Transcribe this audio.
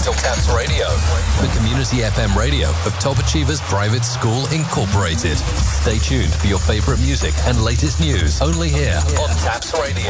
Digital Taps Radio, the community FM radio of Top Achievers Private School Incorporated. Stay tuned for your favorite music and latest news only here on Taps Radio.